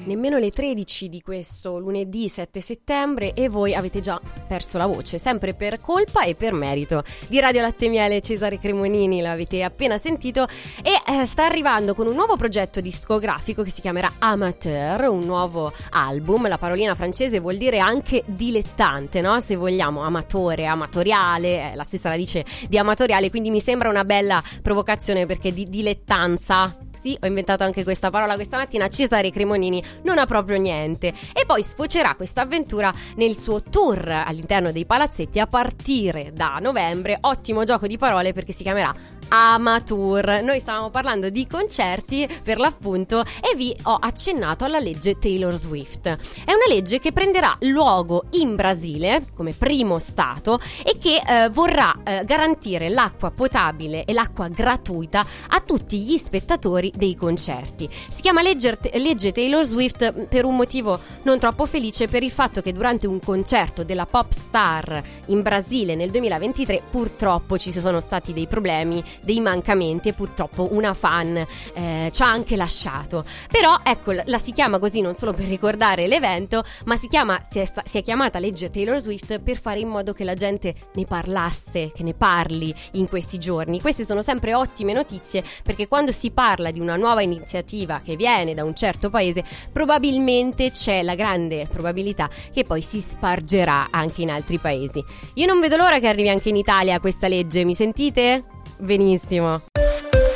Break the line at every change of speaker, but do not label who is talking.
Nemmeno le 13 di questo lunedì 7 settembre e voi avete già perso la voce, sempre per colpa e per merito di Radio Latte Miele. Cesare Cremonini l'avete appena sentito e sta arrivando con un nuovo progetto discografico che si chiamerà Amateur, un nuovo album. La parolina francese vuol dire anche dilettante, no? Se vogliamo, amatore, amatoriale, la stessa radice di amatoriale, quindi mi sembra una bella provocazione perché di dilettanza, sì, ho inventato anche questa parola questa mattina, Cesare Cremonini non ha proprio niente. E poi sfocerà questa avventura nel suo tour all'interno dei palazzetti a partire da novembre. Ottimo gioco di parole perché si chiamerà Amateur. Noi stavamo parlando di concerti per l'appunto e vi ho accennato alla legge Taylor Swift. È una legge che prenderà luogo in Brasile come primo stato e che vorrà garantire l'acqua potabile e l'acqua gratuita a tutti gli spettatori dei concerti. Si chiama legge Taylor Swift per un motivo non troppo felice, per il fatto che durante un concerto della pop star in Brasile nel 2023 purtroppo ci sono stati dei problemi, dei mancamenti e purtroppo una fan ci ha anche lasciato. Però ecco, la si chiama così non solo per ricordare l'evento, ma si è chiamata legge Taylor Swift per fare in modo che la gente ne parlasse, che ne parli in questi giorni. Queste sono sempre ottime notizie, perché quando si parla di una nuova iniziativa che viene da un certo paese, probabilmente c'è la grande probabilità che poi si spargerà anche in altri paesi. Io non vedo l'ora che arrivi anche in Italia questa legge, mi sentite? Benissimo.